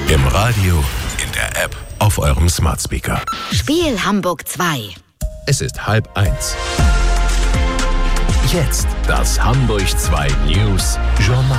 Im Radio, in der App, auf eurem Smart Speaker. Spiel Hamburg 2. Es ist 12:30. Jetzt das Hamburg 2 News Journal.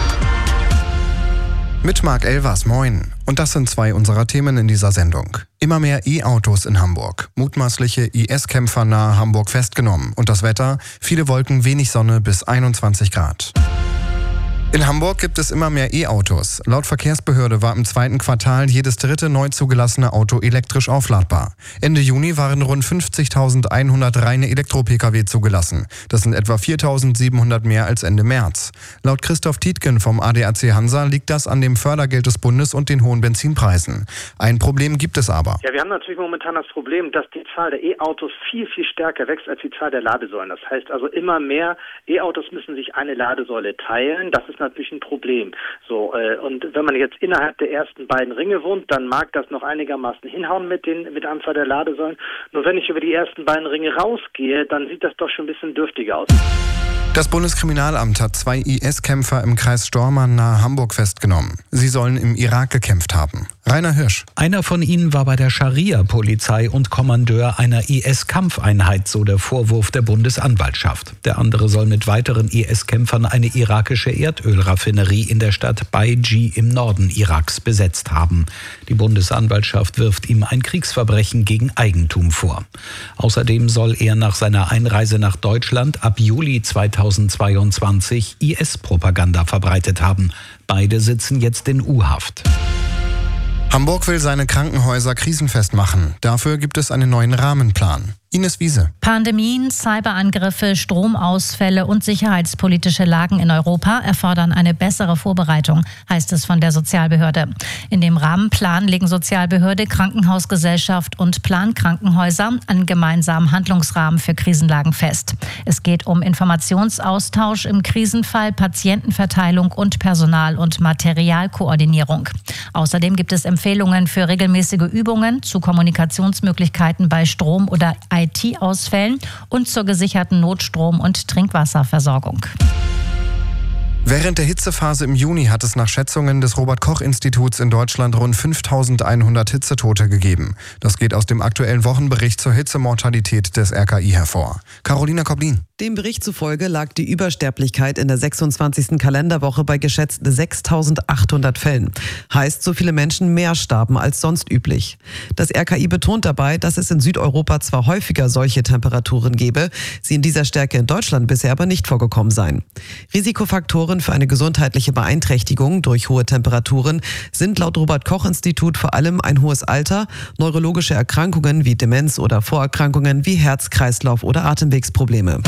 Mit Marc Elvers, moin. Und das sind zwei unserer Themen in dieser Sendung. Immer mehr E-Autos in Hamburg. Mutmaßliche IS-Kämpfer nahe Hamburg festgenommen. Und das Wetter? Viele Wolken, wenig Sonne bis 21 Grad. In Hamburg gibt es immer mehr E-Autos. Laut Verkehrsbehörde war im zweiten Quartal jedes dritte neu zugelassene Auto elektrisch aufladbar. Ende Juni waren rund 50.100 reine Elektro-Pkw zugelassen. Das sind etwa 4.700 mehr als Ende März. Laut Christoph Tietgen vom ADAC Hansa liegt das an dem Fördergeld des Bundes und den hohen Benzinpreisen. Ein Problem gibt es aber. Ja, wir haben natürlich momentan das Problem, dass die Zahl der E-Autos viel, viel stärker wächst als die Zahl der Ladesäulen. Das heißt also, immer mehr E-Autos müssen sich eine Ladesäule teilen. Das ist natürlich ein Problem. Und wenn man jetzt innerhalb der ersten beiden Ringe wohnt, dann mag das noch einigermaßen hinhauen mit der Anzahl der Ladesäulen. Nur wenn ich über die ersten beiden Ringe rausgehe, dann sieht das doch schon ein bisschen dürftiger aus. Das Bundeskriminalamt hat 2 IS-Kämpfer im Kreis Stormarn nahe Hamburg festgenommen. Sie sollen im Irak gekämpft haben. Rainer Hirsch. Einer von ihnen war bei der Scharia-Polizei und Kommandeur einer IS-Kampfeinheit, so der Vorwurf der Bundesanwaltschaft. Der andere soll mit weiteren IS-Kämpfern eine irakische Erdölraffinerie in der Stadt Baiji im Norden Iraks besetzt haben. Die Bundesanwaltschaft wirft ihm ein Kriegsverbrechen gegen Eigentum vor. Außerdem soll er nach seiner Einreise nach Deutschland ab Juli 2022 IS-Propaganda verbreitet haben. Beide sitzen jetzt in U-Haft. Hamburg will seine Krankenhäuser krisenfest machen. Dafür gibt es einen neuen Rahmenplan. Ines Wiese. Pandemien, Cyberangriffe, Stromausfälle und sicherheitspolitische Lagen in Europa erfordern eine bessere Vorbereitung, heißt es von der Sozialbehörde. In dem Rahmenplan legen Sozialbehörde, Krankenhausgesellschaft und Plankrankenhäuser einen gemeinsamen Handlungsrahmen für Krisenlagen fest. Es geht um Informationsaustausch im Krisenfall, Patientenverteilung und Personal- und Materialkoordinierung. Außerdem gibt es Empfehlungen für regelmäßige Übungen zu Kommunikationsmöglichkeiten bei Strom- oder IT-Ausfällen und zur gesicherten Notstrom- und Trinkwasserversorgung. Während der Hitzephase im Juni hat es nach Schätzungen des Robert-Koch-Instituts in Deutschland rund 5.100 Hitzetote gegeben. Das geht aus dem aktuellen Wochenbericht zur Hitzemortalität des RKI hervor. Carolina Koblin. Dem Bericht zufolge lag die Übersterblichkeit in der 26. Kalenderwoche bei geschätzt 6.800 Fällen. Heißt, so viele Menschen mehr starben als sonst üblich. Das RKI betont dabei, dass es in Südeuropa zwar häufiger solche Temperaturen gebe, sie in dieser Stärke in Deutschland bisher aber nicht vorgekommen seien. Risikofaktoren für eine gesundheitliche Beeinträchtigung durch hohe Temperaturen sind laut Robert-Koch-Institut vor allem ein hohes Alter, neurologische Erkrankungen wie Demenz oder Vorerkrankungen wie Herz-, Kreislauf- oder Atemwegsprobleme.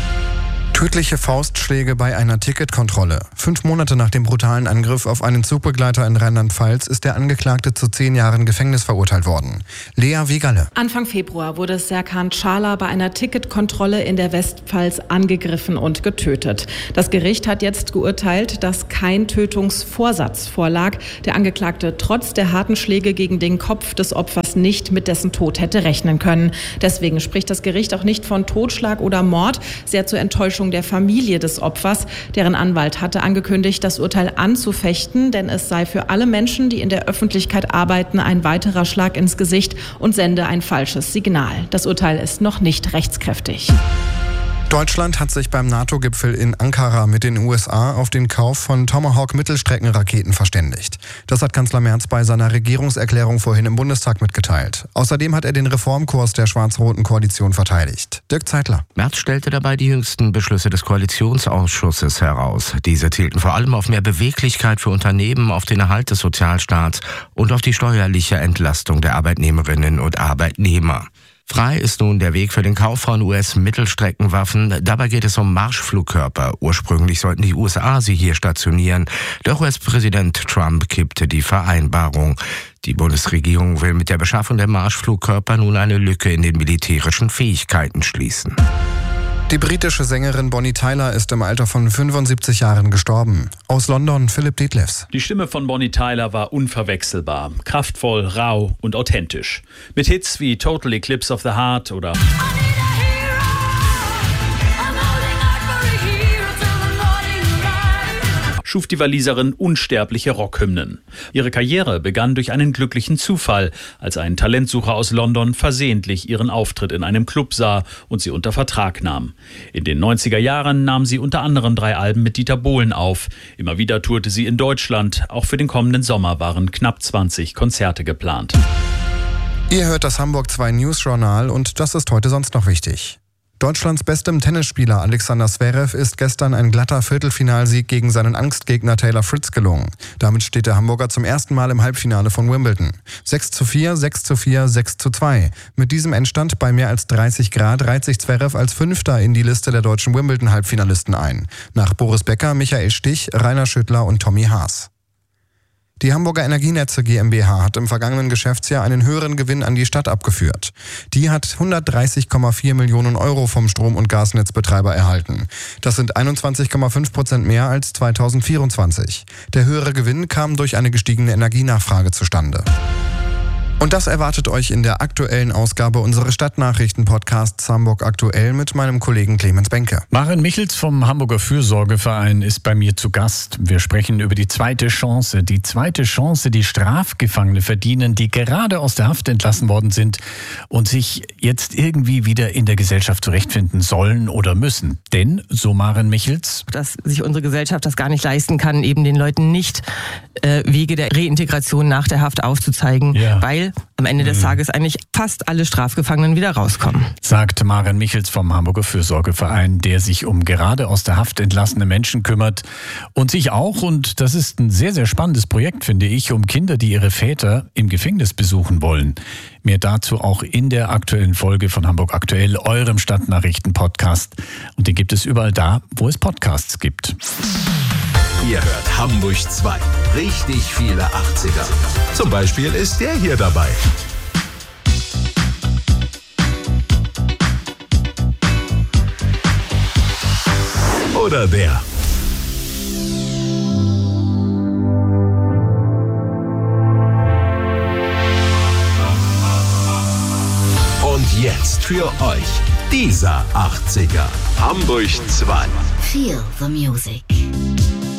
Tödliche Faustschläge bei einer Ticketkontrolle. 5 Monate nach dem brutalen Angriff auf einen Zugbegleiter in Rheinland-Pfalz ist der Angeklagte zu 10 Jahren Gefängnis verurteilt worden. Lea Wegerle. Anfang Februar wurde Serkan Çağlar bei einer Ticketkontrolle in der Westpfalz angegriffen und getötet. Das Gericht hat jetzt geurteilt, dass kein Tötungsvorsatz vorlag. Der Angeklagte trotz der harten Schläge gegen den Kopf des Opfers nicht mit dessen Tod hätte rechnen können. Deswegen spricht das Gericht auch nicht von Totschlag oder Mord, sehr zur Enttäuschung der Familie des Opfers. Deren Anwalt hatte angekündigt, das Urteil anzufechten, denn es sei für alle Menschen, die in der Öffentlichkeit arbeiten, ein weiterer Schlag ins Gesicht und sende ein falsches Signal. Das Urteil ist noch nicht rechtskräftig. Deutschland hat sich beim NATO-Gipfel in Ankara mit den USA auf den Kauf von Tomahawk-Mittelstreckenraketen verständigt. Das hat Kanzler Merz bei seiner Regierungserklärung vorhin im Bundestag mitgeteilt. Außerdem hat er den Reformkurs der schwarz-roten Koalition verteidigt. Dirk Zeitler. Merz stellte dabei die jüngsten Beschlüsse des Koalitionsausschusses heraus. Diese zielten vor allem auf mehr Beweglichkeit für Unternehmen, auf den Erhalt des Sozialstaats und auf die steuerliche Entlastung der Arbeitnehmerinnen und Arbeitnehmer. Frei ist nun der Weg für den Kauf von US-Mittelstreckenwaffen. Dabei geht es um Marschflugkörper. Ursprünglich sollten die USA sie hier stationieren. Doch US-Präsident Trump kippte die Vereinbarung. Die Bundesregierung will mit der Beschaffung der Marschflugkörper nun eine Lücke in den militärischen Fähigkeiten schließen. Die britische Sängerin Bonnie Tyler ist im Alter von 75 Jahren gestorben. Aus London Philipp Detlefs. Die Stimme von Bonnie Tyler war unverwechselbar, kraftvoll, rau und authentisch. Mit Hits wie Total Eclipse of the Heart oder schuf die Waliserin unsterbliche Rockhymnen. Ihre Karriere begann durch einen glücklichen Zufall, als ein Talentsucher aus London versehentlich ihren Auftritt in einem Club sah und sie unter Vertrag nahm. In den 90er Jahren nahm sie unter anderem 3 Alben mit Dieter Bohlen auf. Immer wieder tourte sie in Deutschland. Auch für den kommenden Sommer waren knapp 20 Konzerte geplant. Ihr hört das Hamburg 2 News Journal und das ist heute sonst noch wichtig. Deutschlands bestem Tennisspieler Alexander Zverev ist gestern ein glatter Viertelfinalsieg gegen seinen Angstgegner Taylor Fritz gelungen. Damit steht der Hamburger zum ersten Mal im Halbfinale von Wimbledon. 6:4, 6:4, 6:2. Mit diesem Endstand bei mehr als 30 Grad reiht sich Zverev als Fünfter in die Liste der deutschen Wimbledon-Halbfinalisten ein. Nach Boris Becker, Michael Stich, Rainer Schüttler und Tommy Haas. Die Hamburger Energienetze GmbH hat im vergangenen Geschäftsjahr einen höheren Gewinn an die Stadt abgeführt. Die hat 130,4 Millionen Euro vom Strom- und Gasnetzbetreiber erhalten. Das sind 21,5% mehr als 2024. Der höhere Gewinn kam durch eine gestiegene Energienachfrage zustande. Und das erwartet euch in der aktuellen Ausgabe unseres Stadtnachrichten-Podcasts Hamburg aktuell mit meinem Kollegen Clemens Benke. Maren Michels vom Hamburger Fürsorgeverein ist bei mir zu Gast. Wir sprechen über die zweite Chance. Die zweite Chance, die Strafgefangene verdienen, die gerade aus der Haft entlassen worden sind und sich jetzt irgendwie wieder in der Gesellschaft zurechtfinden sollen oder müssen. Denn, so Maren Michels, dass sich unsere Gesellschaft das gar nicht leisten kann, eben den Leuten nicht Wege der Reintegration nach der Haft aufzuzeigen, weil am Ende des Tages eigentlich fast alle Strafgefangenen wieder rauskommen. Sagt Maren Michels vom Hamburger Fürsorgeverein, der sich um gerade aus der Haft entlassene Menschen kümmert und sich auch, und das ist ein sehr, sehr spannendes Projekt, finde ich, um Kinder, die ihre Väter im Gefängnis besuchen wollen. Mehr dazu auch in der aktuellen Folge von Hamburg aktuell, eurem Stadtnachrichten-Podcast. Und den gibt es überall da, wo es Podcasts gibt. Ihr hört Hamburg 2. Richtig viele 80er. Zum Beispiel ist der hier dabei. Oder der. Und jetzt für euch dieser 80er. Hamburg 2. Feel the music.